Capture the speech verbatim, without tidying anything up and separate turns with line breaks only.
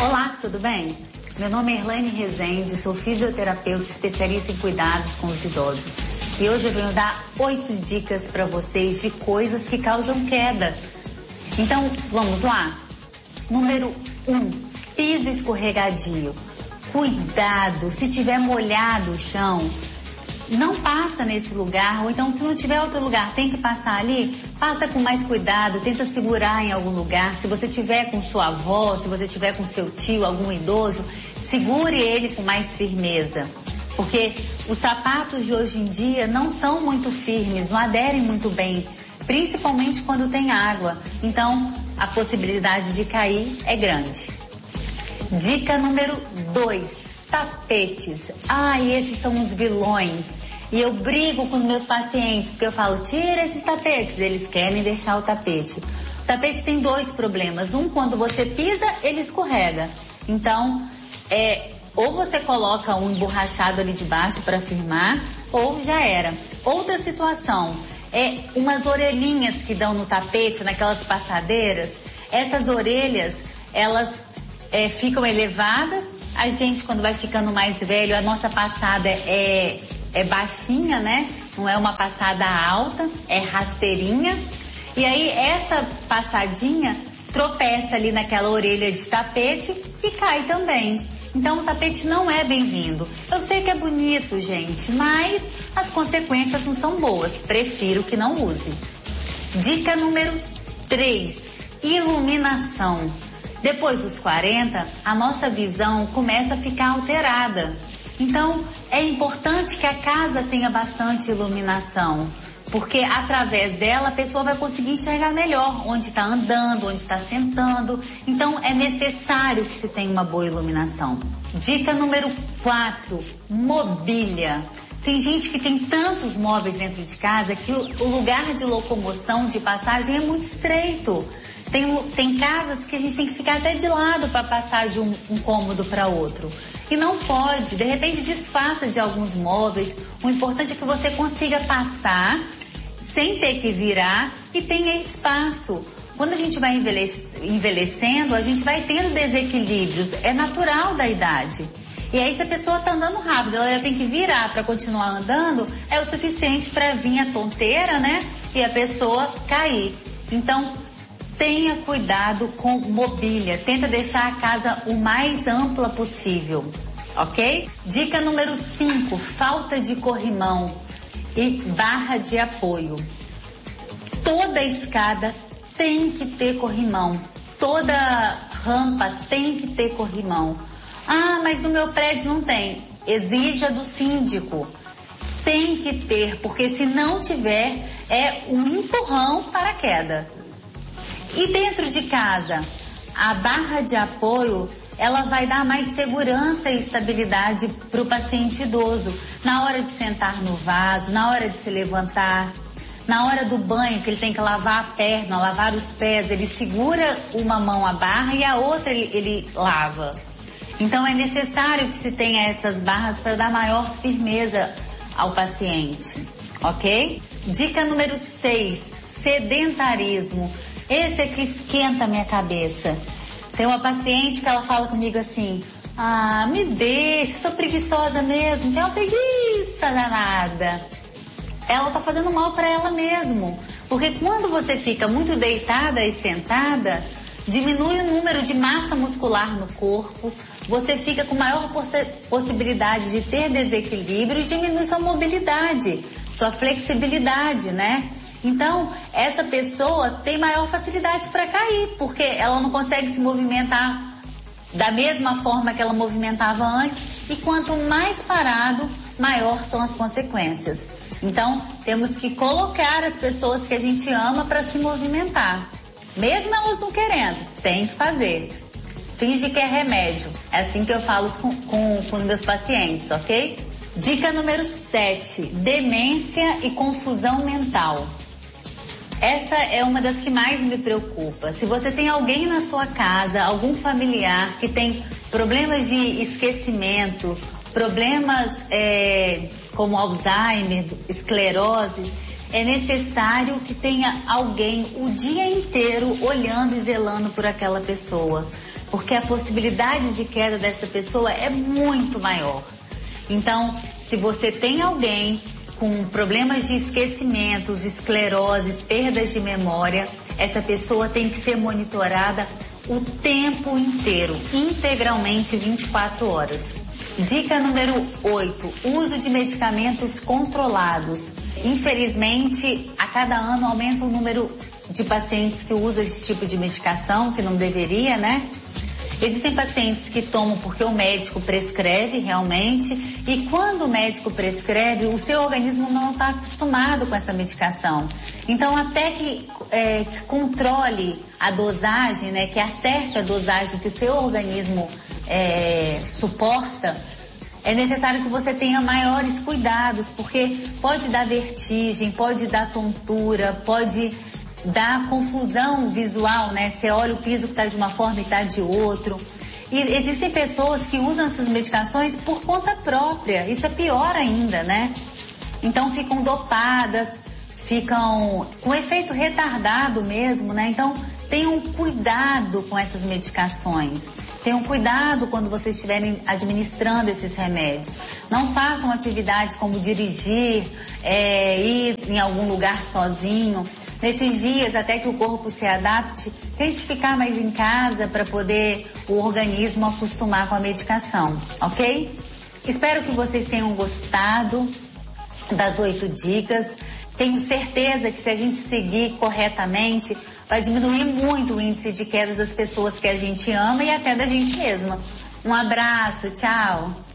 Olá, tudo bem? Meu nome é Erlaine Rezende, sou fisioterapeuta especialista em cuidados com os idosos. E hoje eu venho dar oito dicas para vocês de coisas que causam queda. Então, vamos lá? Número um, piso escorregadio. Cuidado, se tiver molhado o chão, não passa nesse lugar, ou então se não tiver outro lugar, tem que passar ali, passa com mais cuidado, tenta segurar em algum lugar. Se você tiver com sua avó, se você tiver com seu tio, algum idoso, segure ele com mais firmeza. Porque os sapatos de hoje em dia não são muito firmes, não aderem muito bem, principalmente quando tem água. Então, a possibilidade de cair é grande. Dica número dois, tapetes. Ai, esses são os vilões. E eu brigo com os meus pacientes, porque eu falo, tira esses tapetes. Eles querem deixar o tapete. O tapete tem dois problemas. Um, quando você pisa, ele escorrega. Então, é, ou você coloca um emborrachado ali de baixo para firmar, ou já era. Outra situação, é umas orelhinhas que dão no tapete, naquelas passadeiras. Essas orelhas, elas é, ficam elevadas. A gente, quando vai ficando mais velho, a nossa passada é, é baixinha, né? Não é uma passada alta, é rasteirinha. E aí, essa passadinha tropeça ali naquela orelha de tapete e cai também. Então, o tapete não é bem-vindo. Eu sei que é bonito, gente, mas as consequências não são boas. Prefiro que não use. Dica número três, iluminação. Depois dos quarenta, a nossa visão começa a ficar alterada. Então, é importante que a casa tenha bastante iluminação, porque através dela a pessoa vai conseguir enxergar melhor onde está andando, onde está sentando. Então, é necessário que se tenha uma boa iluminação. Dica número quatro, mobília. Tem gente que tem tantos móveis dentro de casa que o lugar de locomoção, de passagem é muito estreito. Tem, tem casas que a gente tem que ficar até de lado para passar de um, um cômodo para outro. E não pode, de repente desfaça de alguns móveis. O importante é que você consiga passar sem ter que virar e tenha espaço. Quando a gente vai envelhecendo, a gente vai tendo desequilíbrios. É natural da idade. E aí, se a pessoa está andando rápido, ela tem que virar para continuar andando, é o suficiente para vir a tonteira, né? E a pessoa cair. Então, tenha cuidado com mobília. Tenta deixar a casa o mais ampla possível, ok? Dica número cinco, falta de corrimão e barra de apoio. Toda escada tem que ter corrimão. Toda rampa tem que ter corrimão. Ah, mas no meu prédio não tem. Exija do síndico. Tem que ter, porque se não tiver, é um empurrão para a queda. E dentro de casa, a barra de apoio, ela vai dar mais segurança e estabilidade para o paciente idoso. Na hora de sentar no vaso, na hora de se levantar, na hora do banho, que ele tem que lavar a perna, lavar os pés, ele segura uma mão a barra e a outra ele, ele lava. Então é necessário que se tenha essas barras para dar maior firmeza ao paciente, ok? Dica número seis, sedentarismo. Esse é que esquenta a minha cabeça. Tem uma paciente que ela fala comigo assim, ah, me deixa, sou preguiçosa mesmo, tem uma preguiça danada. Ela tá fazendo mal para ela mesmo, porque quando você fica muito deitada e sentada, diminui o número de massa muscular no corpo, você fica com maior poss- possibilidade de ter desequilíbrio e diminui sua mobilidade, sua flexibilidade, né? Então, essa pessoa tem maior facilidade para cair, porque ela não consegue se movimentar da mesma forma que ela movimentava antes, e quanto mais parado, maior são as consequências. Então, temos que colocar as pessoas que a gente ama para se movimentar. Mesmo elas não querendo, tem que fazer. Finge que é remédio. É assim que eu falo com, com, com os meus pacientes, ok? Dica número sete, demência e confusão mental. Essa é uma das que mais me preocupa. Se você tem alguém na sua casa, algum familiar que tem problemas de esquecimento, problemas é, como Alzheimer, esclerose, é necessário que tenha alguém o dia inteiro olhando e zelando por aquela pessoa. porque a possibilidade de queda dessa pessoa é muito maior. Então, se você tem alguém com problemas de esquecimentos, escleroses, perdas de memória, essa pessoa tem que ser monitorada o tempo inteiro, integralmente vinte e quatro horas. Dica número oito, uso de medicamentos controlados. Infelizmente, a cada ano aumenta o número de pacientes que usam esse tipo de medicação, que não deveria, né? Existem pacientes que tomam porque o médico prescreve realmente, e quando o médico prescreve, o seu organismo não está acostumado com essa medicação. Então, até que, é, que controle a dosagem, né, que acerte a dosagem que o seu organismo é, suporta, é necessário que você tenha maiores cuidados, porque pode dar vertigem, pode dar tontura, pode dar confusão visual, né? Você olha o piso que está de uma forma e está de outro. E existem pessoas que usam essas medicações por conta própria. Isso é pior ainda, né? Então ficam dopadas, ficam com efeito retardado mesmo, né? Então tenham cuidado com essas medicações. Tenham cuidado quando vocês estiverem administrando esses remédios. Não façam atividades como dirigir, é, ir em algum lugar sozinho. Nesses dias, até que o corpo se adapte, tente ficar mais em casa para poder o organismo acostumar com a medicação, ok? Espero que vocês tenham gostado das oito dicas. Tenho certeza que se a gente seguir corretamente, vai diminuir muito o índice de queda das pessoas que a gente ama e até da gente mesma. Um abraço, tchau!